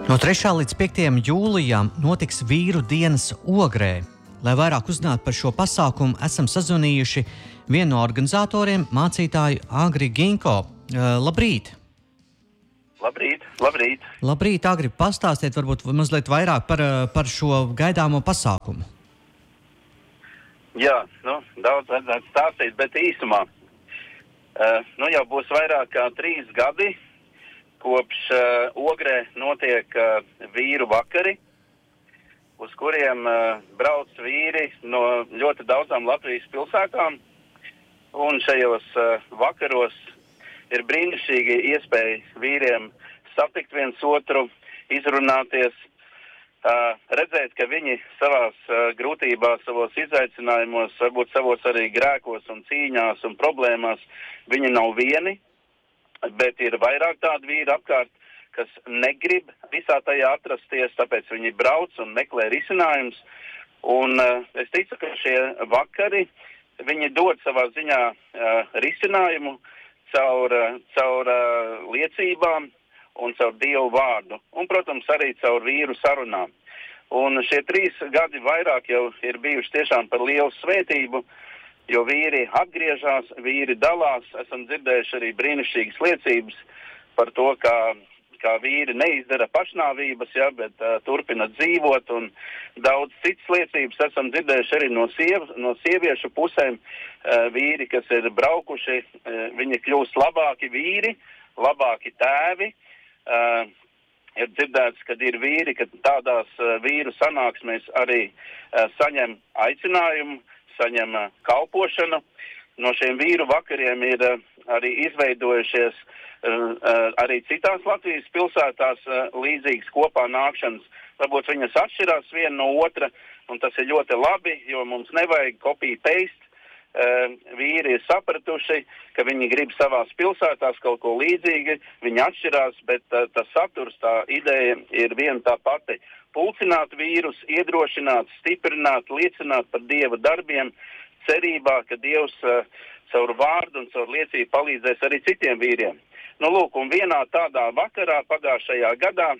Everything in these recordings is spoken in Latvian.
No 3. līdz 5. jūlijam notiks Vīru dienas Ogrē. Lai vairāk uzzinātu par šo pasākumu, esam sazvanījuši vienu no organizatoriem, mācītāju Agri Ginko. Labrīt! Labrīt, labrīt! Labrīt, Agri, pastāstiet varbūt mazliet vairāk par šo gaidāmo pasākumu. Jā, daudz vajadzētu stāstīt, bet īsumā. Jau būs vairāk kā 3 gadi, kopš Ogrē notiek vīru vakari, uz kuriem brauc vīri no ļoti daudzām Latvijas pilsētām. Un šajos vakaros ir brīnišķīgi iespēja vīriem satikt viens otru, izrunāties, redzēt, ka viņi savās grūtībās, savos izaicinājumos, varbūt savos arī grēkos un cīņās un problēmās, viņi nav vieni, bet ir vairāk tādu vīru apkārt, kas negrib visā tajā atrasties, tāpēc viņi brauc un meklē risinājumus. Un es ticu, ka šie vakari, viņi dod savā ziņā risinājumu caur liecībām un caur Dievu vārdu. Un, protams, arī caur vīru sarunām. Un šie 3 gadi vairāk jau ir bijuši tiešām par lielu svētību, jo vīri atgriežas, vīri dalās. Esam dzirdējuši arī brīnišķīgas liecības par to, kā vīri neizdara pašnāvības, bet turpina dzīvot, un daudz citas liecības esam dzirdējuši arī no sieviešu pusēm. Vīri, kas ir braukuši, viņi kļūst labāki vīri, labāki tēvi. Ir dzirdēts, kad ir vīri, ka tādās vīru sanāksmēs arī saņem aicinājumu, saņem kalpošanu. No šiem vīru vakariem ir arī izveidojušies arī citās Latvijas pilsētās līdzīgas kopā nākšanas. Varbūt viņas atšķirās viena no otra, un tas ir ļoti labi, jo mums nevajag copy-paste. Vīri ir sapratuši, ka viņi grib savās pilsētās kaut ko līdzīgi, viņi atšķirās, bet tas saturs, tā ideja ir viena tā pati. Pulcināt vīrus, iedrošināt, stiprināt, liecināt par Dieva darbiem, cerībā, ka Dievs caur vārdu un caur liecību palīdzēs arī citiem vīriem. Un vienā tādā vakarā pagājušajā gadā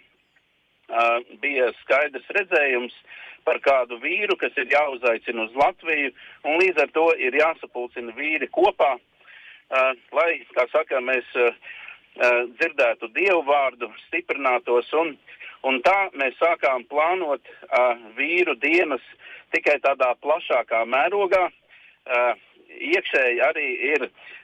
bija skaidrs redzējums par kādu vīru, kas ir jāuzaicina uz Latviju, un līdz ar to ir jāsapulcina vīri kopā, lai, kā saka, mēs dzirdētu Dievu vārdu, stiprinātos, un tā mēs sākām plānot vīru dienas tikai tādā plašākā mērogā. Iekšēji arī ir,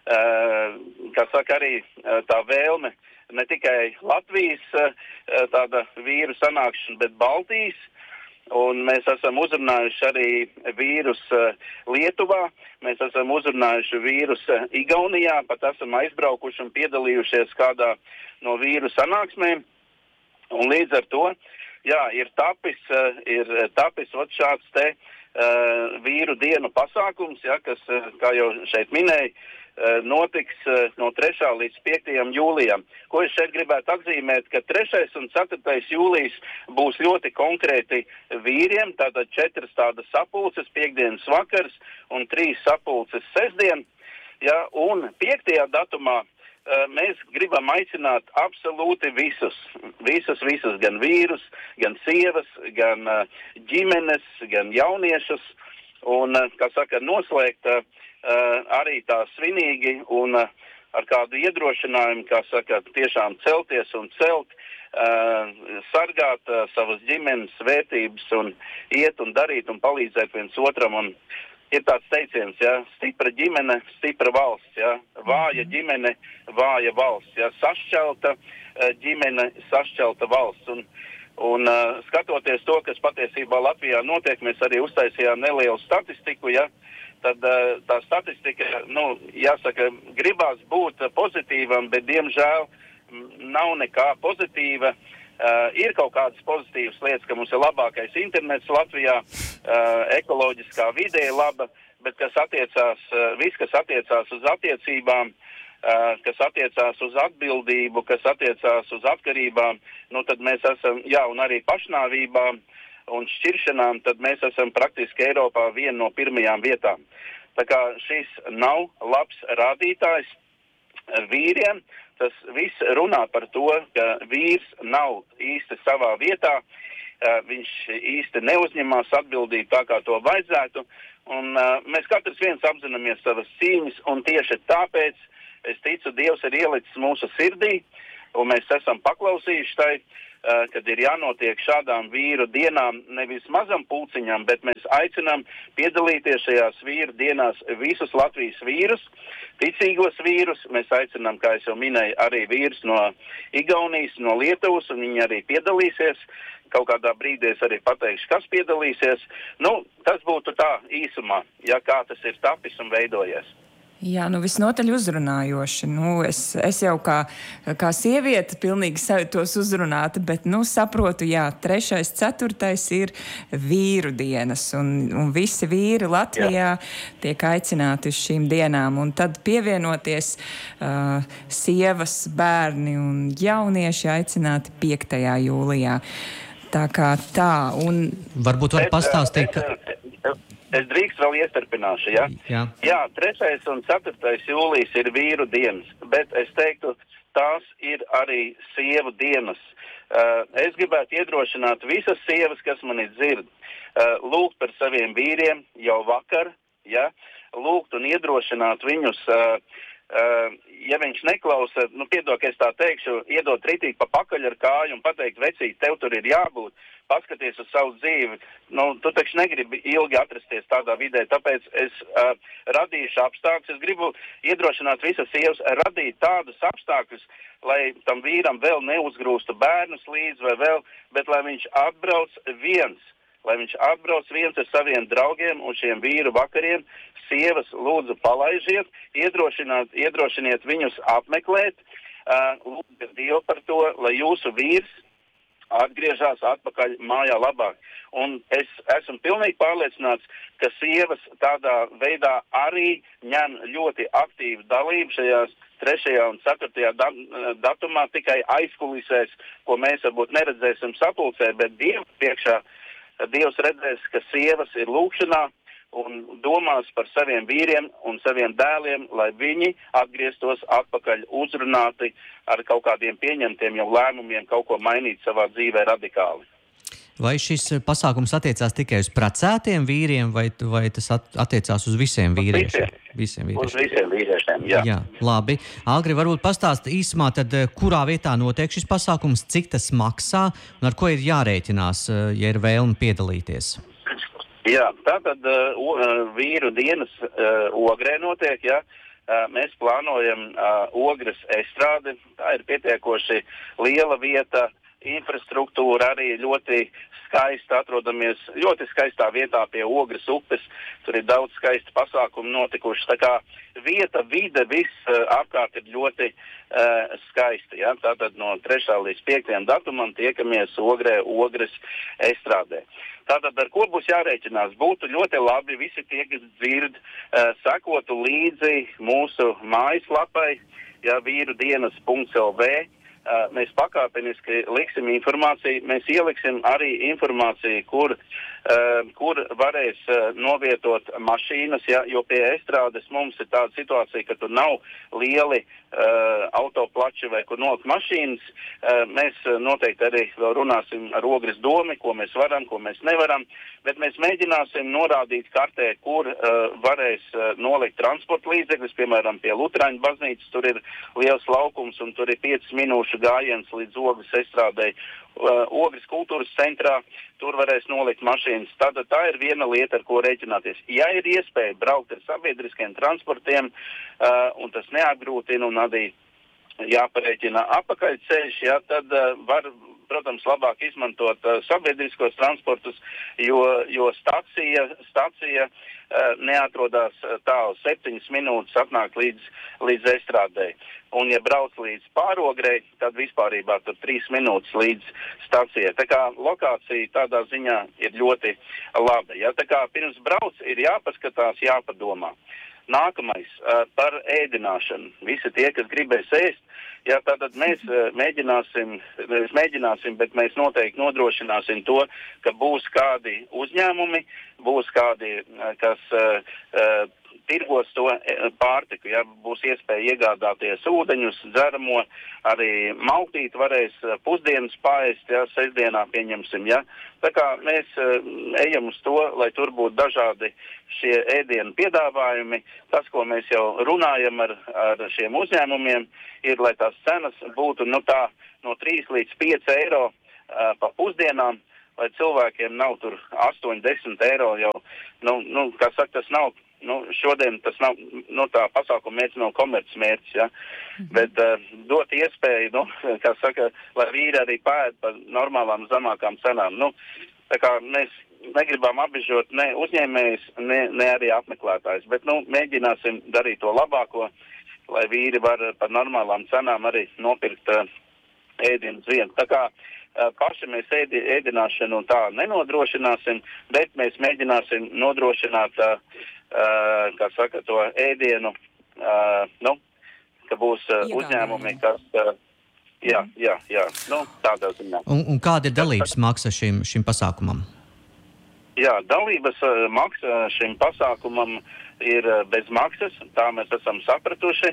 kā saka, arī tā vēlme ne tikai Latvijas tāda vīru sanākšana, bet Baltijas. Un mēs esam uzrunājuši arī vīrus Lietuvā, mēs esam uzrunājuši vīrus Igaunijā, pat esam aizbraukuši un piedalījušies kādā no vīru sanāksmēm. Un līdz ar to, ir tapis šāds te vīru dienu pasākums, kas, kā jau šeit minēja, notiks no 3. līdz 5. jūlijam. Ko es šeit gribētu atzīmēt, ka 3. un 4. jūlijas būs ļoti konkrēti vīriem, tātad 4 tādas sapulces, 5. vakars un 3 sapulces sestdien. Un 5. datumā mēs gribam aicināt absolūti visus, gan vīrus, gan sievas, gan ģimenes, gan jauniešus, un, kā saka, noslēgt arī tā svinīgi un ar kādu iedrošinājumu, kā saka, tiešām celties un celt, sargāt savas ģimenes vērtības un iet un darīt un palīdzēt viens otram. Un ir tāds teiciens, stipra ģimene, stipra valsts, vāja ģimene, vāja valsts, sašķelta ģimene, sašķelta valsts. Un skatoties to, kas patiesībā Latvijā notiek, mēs arī uztaisījām nelielu statistiku, tad tā statistika, jāsaka, gribās būt pozitīvam, bet diemžēl nav nekā pozitīva. Ir kaut kādas pozitīvas lietas, ka mums ir labākais internets Latvijā, ekoloģiskā vide ir laba, bet kas attiecās uz attiecībām, kas attiecās uz atbildību, kas attiecās uz atkarībām, tad mēs esam, un arī pašnāvībām un šķiršanām, tad mēs esam praktiski Eiropā viena no pirmajām vietām. Tā kā šis nav labs rādītājs vīriem, tas viss runā par to, ka vīrs nav īsti savā vietā, viņš īsti neuzņemās atbildību tā, kā to vajadzētu, un mēs katrs viens apzināmies savas cīņas, un tieši tāpēc, es ticu, Dievs ir ielicis mūsu sirdī, un mēs esam paklausījuši tai, kad ir jānotiek šādām vīru dienām, nevis mazam pulciņam, bet mēs aicinām piedalīties šajās vīru dienās visus Latvijas vīrus, ticīgos vīrus. Mēs aicinām, kā es jau minēju, arī vīrus no Igaunijas, no Lietuvas, un viņi arī piedalīsies. Kaut kādā brīdī es arī pateikšu, kas piedalīsies. Tas būtu tā īsumā, ja kā tas ir tapis un veidojies. Jā, visnotaļ uzrunājoši. Es jau kā sieviete pilnīgi sajūtos uzrunāta, bet, saprotu, jā, 3., 4. ir vīru dienas, un visi vīri Latvijā tiek aicināti uz šīm dienām, un tad pievienoties sievas, bērni un jaunieši aicināti 5. jūlijā. Tā kā tā, un... Varbūt var pastāstīt, Es drīkst vēl iestarpināšu, ja? Jā, 3. un 4. jūlijas ir vīru dienas, bet es teiktu, tās ir arī sievu dienas. Es gribētu iedrošināt visas sievas, kas mani dzird, lūgt par saviem vīriem jau vakar, ja? Lūgt un iedrošināt viņus, ja viņš neklausa, piedod, ka es tā teikšu, iedot ritīgi pa pakaļ ar kāju un pateikt, vecīt, tev tur ir jābūt. Paskaties uz savu dzīvi, tu taču negribi ilgi atrasties tādā vidē, tāpēc es radīšu apstākļus. Es gribu iedrošināt visas sievas radīt tādus apstākļus, lai tam vīram vēl neuzgrūstu bērnus līdz vai vēl, bet lai viņš atbrauc viens. Lai viņš atbrauc viens ar saviem draugiem un šiem vīru vakariem, sievas lūdzu palaižiet, iedrošiniet viņus apmeklēt, lūdzu Dievu par to, lai jūsu vīrs atgriežās atpakaļ mājā labāk. Un es esmu pilnīgi pārliecināts, ka sievas tādā veidā arī ņem ļoti aktīvu dalību šajās 3. un 4. datumā, tikai aizkulisēs, ko mēs varbūt neredzēsim sapulcē, bet Dievu priekšā Dievs redzēs, ka sievas ir lūkšanā un domās par saviem vīriem un saviem dēliem, lai viņi atgrieztos atpakaļ uzrunāti ar kaut kādiem pieņemtiem jau lēmumiem, kaut ko mainīt savā dzīvē radikāli. Vai šis pasākums attiecās tikai uz precētiem vīriem, vai tas attiecās uz visiem vīriešiem? Uz visiem vīriešiem, jā. Jā, labi. Agri, varbūt pastāst īsumā, tad kurā vietā notiek šis pasākums, cik tas maksā un ar ko ir jārēķinās, ja ir vēlme piedalīties? Jā, tātad vīru dienas Ogrē notiek, ja. Mēs plānojam Ogres estrādi, tā ir pietiekoši liela vieta, infrastruktūra arī ļoti skaista, atrodamies ļoti skaistā vietā pie Ogres upes, tur ir daudz skaisti pasākumi notikuši, tā kā vieta, vide, viss apkārt ir ļoti skaisti, ja? Tātad no 3. līdz 5. datumam tiekamies Ogrē, Ogres estrādē. Tātad ar ko būs jārēķinās? Būtu ļoti labi visi tie, kas dzird, sekotu līdzi mūsu mājaslapai, ja, vīrudienas.lv. Mēs pakāpeniski liksim informāciju, mēs ieliksim arī informāciju, kur varēs novietot mašīnas, ja, jo pie estrādes mums ir tāda situācija, ka tur nav lieli autoplači vai kur nolikt mašīnas. Mēs noteikti arī vēl runāsim ar Ogres domi, ko mēs varam, ko mēs nevaram, bet mēs mēģināsim norādīt kartē, kur varēs nolikt transporta līdzekļus, piemēram, pie Luterāņu baznīcas, tur ir liels laukums un tur ir 5 minūšu gājiens līdz Ogres estrādei. Ogres kultūras centrā, tur varēs nolikt mašīnas. Tad tā ir viena lieta, ar ko rēķināties. Ja ir iespēja braukt ar sabiedriskiem transportiem, un tas neapgrūtina un arī jāparēķina apakaļceļš, ja, tad var, protams, labāk izmantot sabiedriskos transportus, jo stacija neatrodās tālu 7 minūtes atnāk līdz estrādei. Un, ja brauc līdz Pārogrei, tad vispārībā tur 3 minūtes līdz stacijai. Tā kā lokācija tādā ziņā ir ļoti laba. Ja? Tā kā pirms brauc ir jāpaskatās, jāpadomā. Nākamais par ēdināšanu. Visi tie, kas gribēs ēst, jā, tātad mēs mēģināsim, bet mēs noteikti nodrošināsim to, ka būs kādi uzņēmumi, būs kādi, kas tirgos to pārtiku, ja būs iespēja iegādāties ūdeņus, dzeramo, arī maltīt varēs pusdienas paēst, ja, sestdienā pieņemsim, ja. Tā kā mēs ejam uz to, lai tur būtu dažādi šie ēdienu piedāvājumi. Tas, ko mēs jau runājam ar šiem uzņēmumiem, ir, lai tās cenas būtu, no 3 līdz 5 eiro pa pusdienām, lai cilvēkiem nav tur 8-10 eiro jau, kā saka, tas nav, šodien tas nav, tā pasākuma mērķis nav komerces mērķis, ja, bet dot iespēju, kā saka, lai vīri arī pēd par normālām zemākām cenām. Tā kā mēs negribam apbežot ne uzņēmējus, ne arī apmeklētājus, bet, mēģināsim darīt to labāko, lai vīri var par normālām cenām arī nopirkt ēdienus vienu. Tā kā paši mēs ēdināšanu tā nenodrošināsim, bet mēs mēģināsim nodrošināt, kā saka, to ēdienu, ka būs uzņēmumi, kas, tādā ziņā. Un kāda ir dalības maksa šim pasākumam? Jā, dalības maksa šim pasākumam ir bez maksas, tā mēs esam sapratuši.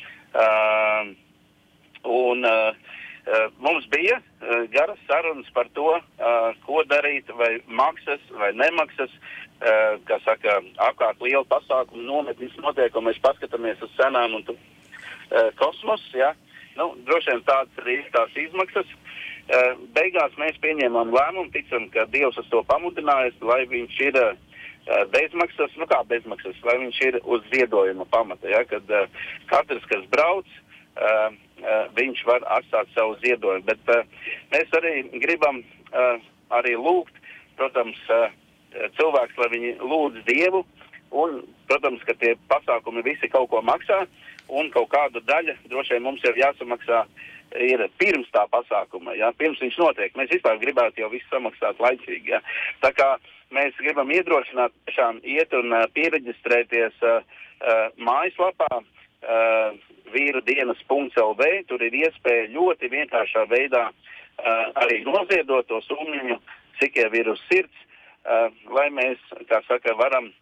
Mums bija garas sarunas par to, ko darīt, vai maksas, vai nemaksas, kā saka, apkārt liela pasākuma nometnes notiek, un mēs paskatāmies uz cenām un kosmos, ja. Droši vien tādas arī tās izmaksas. Beigās mēs pieņēmām lēmumu, ticam, ka Dievs uz to pamudinājis, lai viņš ir bezmaksas, bezmaksas, lai viņš ir uz ziedojuma pamata, ja, kad katrs, kas brauc, viņš var atstāt savu ziedojumu, bet mēs arī gribam arī lūgt, protams, cilvēks, lai viņi lūdz Dievu, un, protams, ka tie pasākumi visi kaut ko maksā, un kaut kādu daļu droši vien mums jau jāsamaksā ir pirms tā pasākuma, ja, pirms viņš notiek. Mēs vispār gribētu jau visu samaksāt laicīgi, ja. Tā kā mēs gribam iedrošināt tiešām iet un piereģistrēties mājaslapā vīrudienas.lv, tur ir iespēja ļoti vienkāršā veidā arī noziedot to summiņu, cik jau ir uz sirds, lai mēs, kā saka, varam,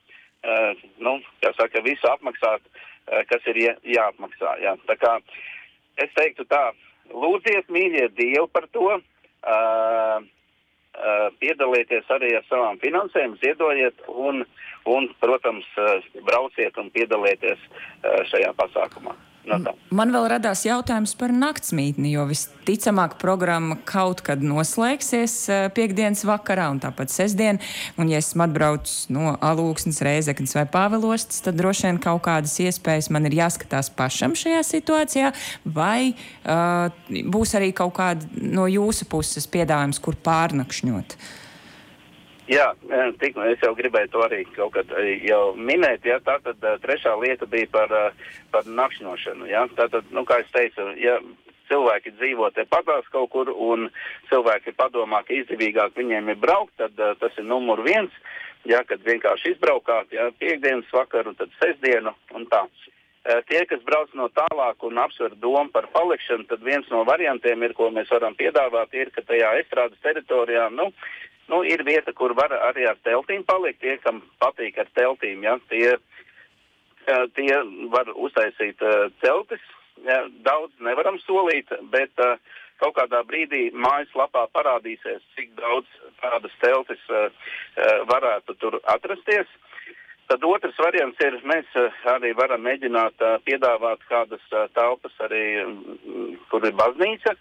visu apmaksāt, kas ir jāapmaksā. Ja. Tā kā es teiktu tā, lūdziet, mīļiet Dievu par to, piedalieties arī ar savām finansēm, ziedojiet un, protams, brauciet un piedalieties šajā pasākumā. Man vēl radās jautājums par naktsmītni, jo visticamāk programma kaut kad noslēgsies piekdienas vakarā un tāpat sestdien. Un ja esmu atbraucis no Alūksnes, Rēzeknes vai Pāvilostes, tad droši vien kaut kādas iespējas man ir jāskatās pašam šajā situācijā, vai būs arī kaut kāda no jūsu puses piedāvājums, kur pārnakšņot? Jā, es jau gribēju to arī kaut kad jau minēt, ja, tātad trešā lieta bija par nakšņošanu, ja, tātad, kā es teicu, ja cilvēki dzīvo te patās kaut kur un cilvēki padomā, ka izdevīgāk viņiem ir braukt, tad tas ir numur 1, ja, kad vienkārši izbraukāt, ja, piekdienas vakaru, tad sestdienu un tā. Tie, kas brauc no tālāk un apsver domu par palikšanu, tad viens no variantiem ir, ko mēs varam piedāvāt, ir, ka tajā estrādes teritorijā, ir vieta, kur var arī ar teltīm palikt, tie, kam patīk ar teltīm, ja, tie var uztaisīt teltis, ja, daudz nevaram solīt, bet kaut kādā brīdī mājaslapā parādīsies, cik daudz tādas teltis varētu tur atrasties. Tad otrs variants ir, mēs arī varam mēģināt piedāvāt kādas telpas arī, kur ir baznīca,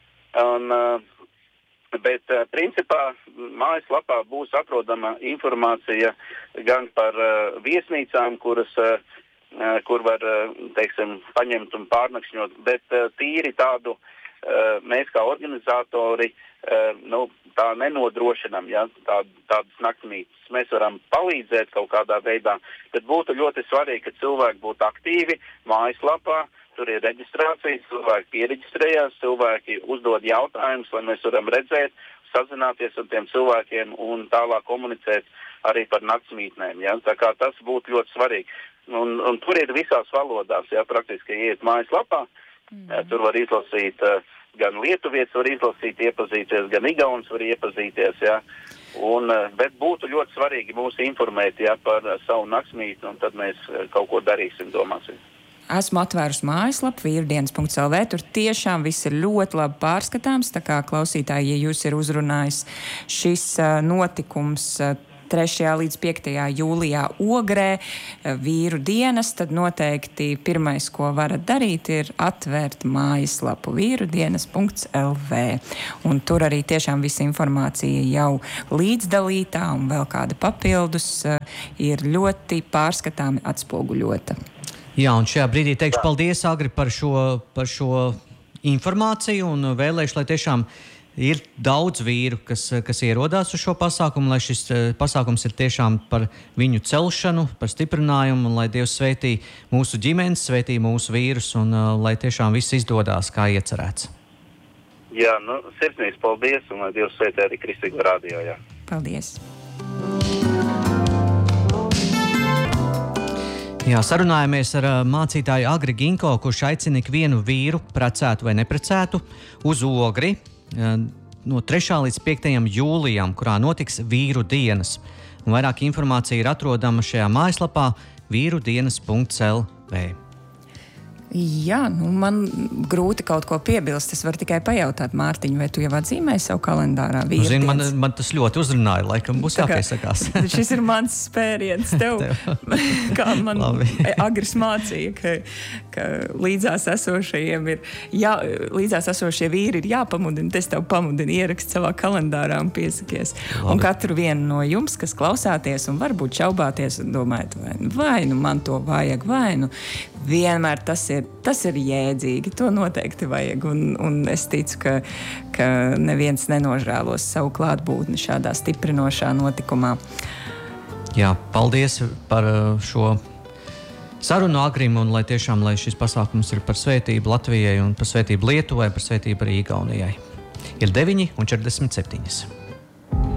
bet principā mājaslapā būs atrodama informācija gan par viesnīcām, kur var, teiksim, paņemt un pārnakšņot, bet tīri tādu mēs kā organizatori tā nenodrošinam, ja, tādas naktsmītnes. Mēs varam palīdzēt kaut kādā veidā, bet būtu ļoti svarīgi, ka cilvēki būtu aktīvi mājaslapā. Tur ir reģistrācija, cilvēki piereģistrējās, cilvēki uzdod jautājumus, lai mēs varam redzēt, sazināties ar tiem cilvēkiem un tālāk komunicēt arī par naktsmītnēm. Ja? Tā kā tas būtu ļoti svarīgi. Un tur ir visās valodās, ja praktiski iet mājaslapā, tur var izlasīt gan lietuvietis var izlasīt, iepazīties, gan igauns var iepazīties, jā. Bet būtu ļoti svarīgi mūs informēt, jā, par savu naktsmītni, un tad mēs kaut ko darīsim, domāsim. Esmu atvērusi mājaslapu vīrudienas.lv. Tur tiešām viss ir ļoti labi pārskatāms. Tā kā klausītāji, ja jūs ir uzrunājis šis notikums 3. līdz 5. jūlijā Ogrē, vīru dienas, tad noteikti pirmais, ko varat darīt, ir atvērt mājaslapu vīrudienas.lv. Un tur arī tiešām visa informācija jau līdzdalītā un vēl kāda papildus ir ļoti pārskatāmi atspoguļota. Jā, un šajā brīdī teikšu paldies, Agri, par šo informāciju un vēlēšu, lai tiešām ir daudz vīru, kas ierodās uz šo pasākumu, lai šis pasākums ir tiešām par viņu celšanu, par stiprinājumu, un lai Dievs svētī mūsu ģimenes, svētī mūsu vīrus, un lai tiešām viss izdodās, kā iecerēts. Jā, sirsnīgs paldies, un lai Dievs svētī arī Kristīgo radio, jā. Paldies! Jā, sarunājamies ar mācītāju Agri Ginko, kurš aicina ikvienu vīru, precētu vai neprecētu, uz Ogri no 3. līdz 5. jūlijam, kurā notiks vīru dienas. Un vairāk informācija ir atrodama šajā mājaslapā vīrudienas.lv. Jā, man grūti kaut ko piebilst. Es varu tikai pajautāt, Mārtiņ, vai tu jau atzīmēji savu kalendārā vīru dienas? Man tas ļoti uzrunāja, laikam būs jāpiesakās. Šis ir mans spēriens tev. Kā man Agris mācīja, ka līdzās esošie vīri ir jāpamudina. Es tev pamudinu ierakst savā kalendārā un piesakies. Labi. Un katru vienu no jums, kas klausāties un varbūt šaubāties un domājat, vai nu man to vajag, vai nu vienmēr tas ir jēdzīgi, to noteikti vajag, un es ticu, ka neviens nenožēlos savu klātbūtni šādā stiprinošā notikumā. Jā, paldies par šo sarunu Agrim, un lai šis pasākums ir par svētību Latvijai un par svētību Lietuvai, par svētību arī Igaunijai. Ir 9:47.